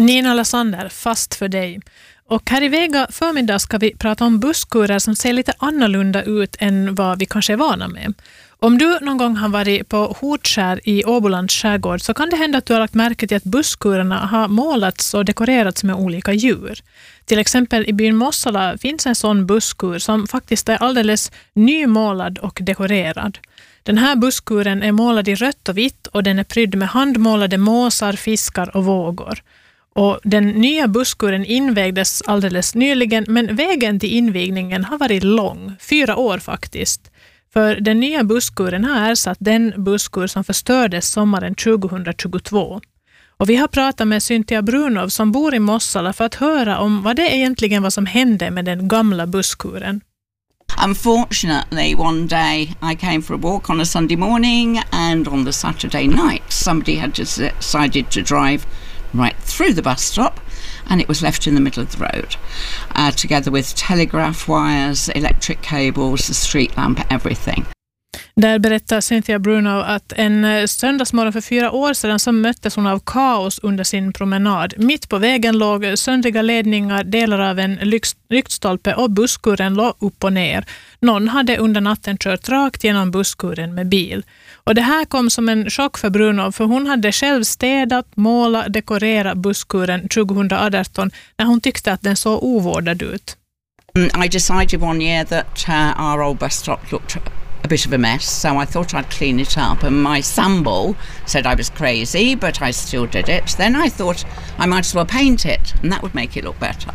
Nina Lassander, fast för dig. Och här i Vega förmiddag ska vi prata om busskurer som ser lite annorlunda ut än vad vi kanske är vana med. Om du någon gång har varit på Hortskär i Åbolands skärgård så kan det hända att du har lagt märke till att busskurerna har målats och dekorerats med olika djur. Till exempel i byn Mossala finns en sån busskur som faktiskt är alldeles nymålad och dekorerad. Den här busskuren är målad i rött och vitt och den är prydd med handmålade måsar, fiskar och vågor. Och den nya busskuren invigdes alldeles nyligen, men vägen till invigningen har varit lång, 4 år faktiskt. För den nya busskuren har ersatt den busskur som förstördes sommaren 2022. Och vi har pratat med Cynthia Brunov som bor i Mossala för att höra om vad det egentligen var som hände med den gamla busskuren. Unfortunately, one day I came for a walk on a Sunday morning, and on the Saturday night somebody had just decided to drive right through the bus stop, and it was left in the middle of the road, together with telegraph wires, electric cables, the street lamp, everything. Där berättar Cynthia Brunov att en söndagsmorgon för 4 år sedan så möttes hon av kaos under sin promenad. Mitt på vägen låg söndriga ledningar, delar av en lyktstolpe och busskuren låg upp och ner. Någon hade under natten kört rakt genom busskuren med bil. Och det här kom som en chock för Brunov, för hon hade själv städat, målat, dekorerat busskuren 2018 när hon tyckte att den såg ovårdad ut. I decided one year that our old bus stop looked a bit of a mess, so I thought I'd clean it up, and my sambo said I was crazy, but I still did it. Then I thought I might as well paint it, and that would make it look better.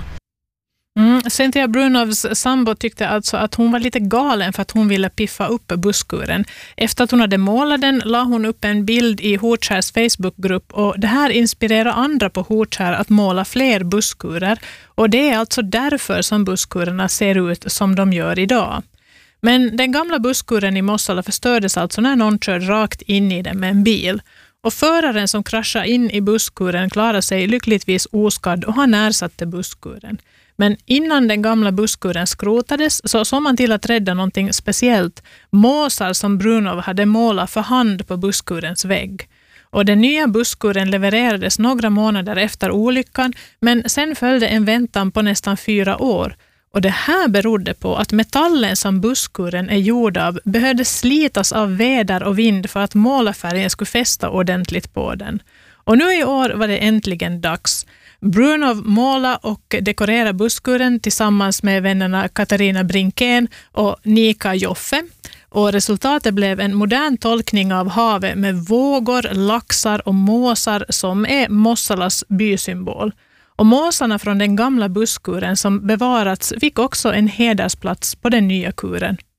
Cynthia Brunovs sambo tyckte alltså att hon var lite galen för att hon ville piffa upp busskuren. Efter att hon hade målat den la hon upp en bild i Hortskärs Facebookgrupp, och det här inspirerar andra på Hortskär att måla fler busskurer, och det är alltså därför som busskurerna ser ut som de gör idag. Men den gamla busskuren i Mossala förstördes alltså när någon körde rakt in i den med en bil. Och föraren som kraschade in i busskuren klarade sig lyckligtvis oskadd och han ersatte busskuren. Men innan den gamla busskuren skrotades så såg man till att rädda någonting speciellt. Måsar som Brunov hade målat för hand på busskurens vägg. Och den nya busskuren levererades några månader efter olyckan, men sen följde en väntan på nästan 4 år. Och det här berodde på att metallen som busskuren är gjord av behövde slitas av väder och vind för att målarfärgen skulle fästa ordentligt på den. Och nu i år var det äntligen dags. Brunov måla och dekorera busskuren tillsammans med vännerna Katarina Brinkén och Nika Joffe. Och resultatet blev en modern tolkning av havet med vågor, laxar och måsar som är Mossalas bysymbol. Och måsarna från den gamla busskuren som bevarats fick också en hedersplats på den nya kuren.